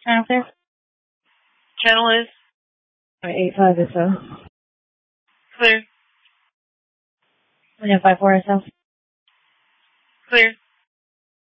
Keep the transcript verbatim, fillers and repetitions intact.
Channel clear? Channel is? eight five S O. Clear. one five four S O. Clear.